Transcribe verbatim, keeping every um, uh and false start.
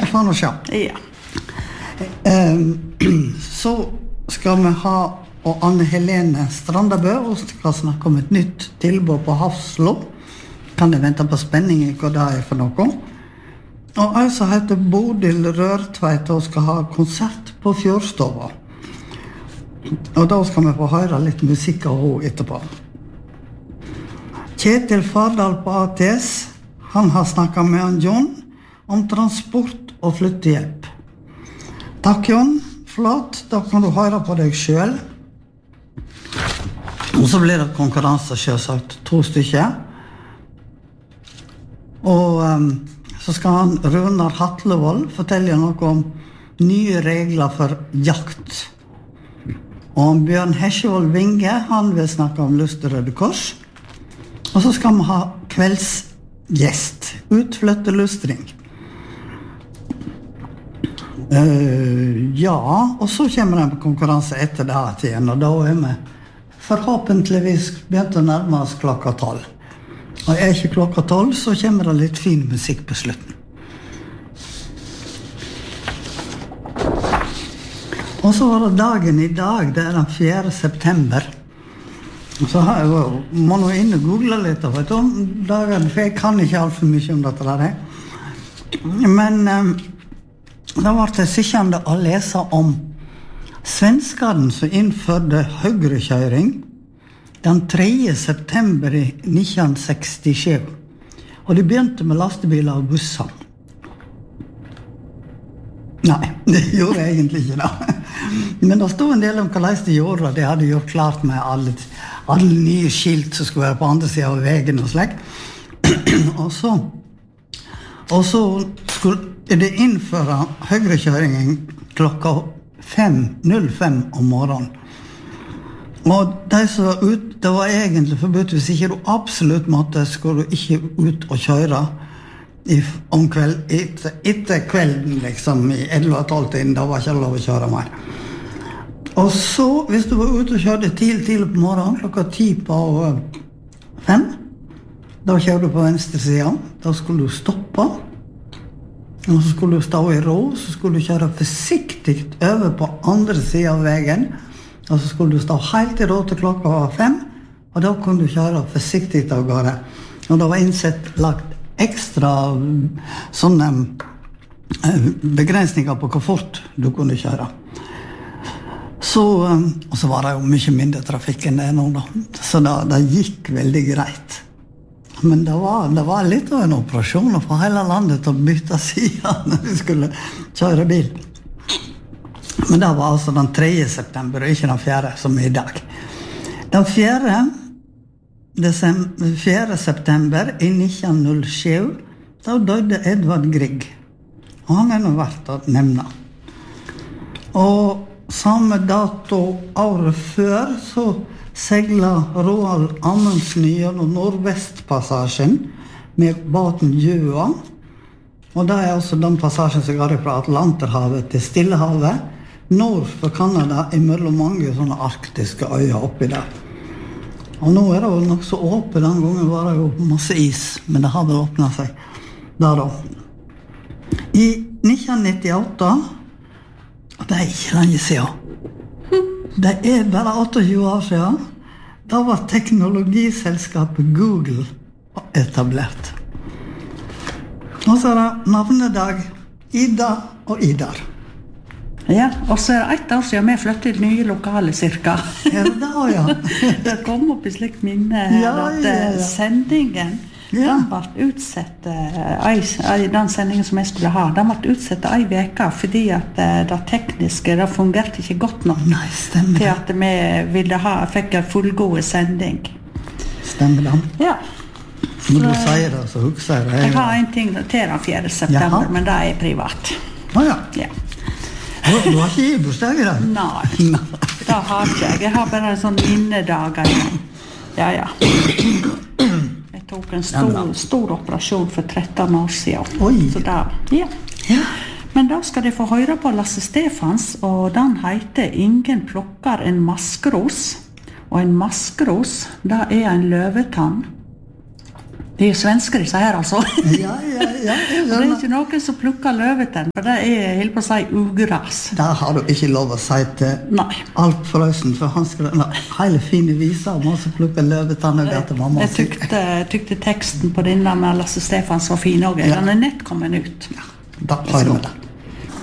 får nå se. Ja. Um, så skal vi ha og Anne Helene Strandabø og skal snakke om et nytt tilbud på Hafslo. Kan jeg vente på spenning i hva det er for noe. Og jeg som heter Bodil Rørtveit og skal ha konsert på Fjordstova. Og da skal vi få høre litt musikk av henne etterpå. Kjetil Fardal på A T S, han har snakket med han John om transport og flyttehjelp. Takk John, flott, da kan du høre på deg selv. Og så blir det konkurranse selvsagt, to stykker. Og um, så skal han Runar Hatlevold fortelle noe om nye regler for jakt. Og Bjørn Hesjevold Vinge, han vil snakke om Lyst til Røde Kors. Og så skal vi ha kveldsgjest, utflytte lustring. Uh, ja, og så kommer det en konkurranse etter det her til igjen, og da er vi forhåpentligvis begynt å nærme oss klokka tolv. Og er ikke klokka tolv, så kommer det litt fin musikk på slutten. Og så var det dagen i dag, det er den fjerde september. Så har jeg jo, må nå inn og google litt av det om dagen, for jeg kan ikke alt for mye om dette der. Men um, da var det sikkert å lese om svenskene som innførte høyrekjøring den tredje september i nitten sekstisju. Og de begynte med lastebiler og busser. Nei, det gjorde jeg egentlig ikke da. Men det stod en del om hva de gjorde, og de hadde gjort klart med alle, alle nye skilt som skulle være på andre siden av veien og slik. og så, og så skulle de innføre høyrekjøringen klokka fem null fem om morgenen. Og de som var ut, det var egentlig forbudt, hvis ikke du absolutt måtte, skulle du ikke ut og kjøre i, om kveld, etter, etter kvelden, liksom, i elleve tolv tiden, da var ikke lov å kjøre mer. Og så, hvis du var ute og kjørte tidlig, tidlig på morgenen, klokka ti på fem, da kjørte du på venstre siden, da skulle du stoppe, og så skulle du stå i ro, så skulle du kjøre forsiktig over på andre siden av veien, og så skulle du stå helt i ro til klokka var fem, og da kunne du kjøre forsiktig av gårde. Og det var innsett lagt ekstra sånne begrensninger på hvor fort du kunne kjøre. Så, og så var det jo mye mindre trafikk enn det nå da, så det, det gikk veldig greit. Men det var, det var litt av en operasjon å få hele landet til å bytte siden når vi skulle kjøre bil. Men det var altså den tredje september, og ikke den fjerde, som er i dag. Den fjerde, fjerde september i nitten null sju, da døde Edvard Grieg. Og han er nå verdt å nevne. Og samme dato året før, så seglet Roald Amundsen gjennom Nordvestpassasjen med båten Gjøa. Og det er altså den passasjen som går fra Atlanterhavet til Stillehavet, nord for Kanada, imellom mange sånne arktiske øyer oppi der. Og nå er det jo nok så åpent, den gangen var det jo masse is, men det har vel åpnet seg der da. I nitten nittiåtte, og det er ikke lenge siden, det er bare tjueåtte år siden, da var teknologiselskapet Google etablert. Og så er det navnedag Ida og Idar. Ja, og så er det ett år siden vi flyttet til nye lokale cirka. Ja, det da, ja. Det kom opp i slikt minne her, ja, at ja, ja. sendingen, ja. Den ble utsett, den sendingen som jeg skulle ha, den ble utsett en veka, fordi at det tekniske, det fungerte ikke godt nok. Nei, stemmer. Til at vi ville ha, fikk en fullgode sending. Stemmer det. Ja. Når du sier det, så husker jeg det. Jeg har en ting til den fjerde september, Jaha. Men det er privat. Å ja. Ja. Du har ikke bursdag i dag? Nei, det har ikke jeg. Jeg har bare en sånn minnedager igjen. Ja, ja. Jeg tok en stor, stor operasjon for tretten år siden. Oi. Så da, ja. Ja. Men da skal de få høre på Lasse Stefans, og den heter Ingen plukker en maskeros. Og en maskeros, det er en løvetann. Det er jo svensker disse her, altså. Ja, ja, ja. Jeg Det er ikke noen som plukker løvetenn, for det er helt på å si ugras. Der har du ikke lov å si til Nei. Alf Prøysen, for han skrev en hele fine viser om han som plukker løvetann og til mamma. Jeg tykte, tykte teksten på denne med Lasse Stefans var fin også. Ja. Den er nett kommet ut. Ja, da har du med det.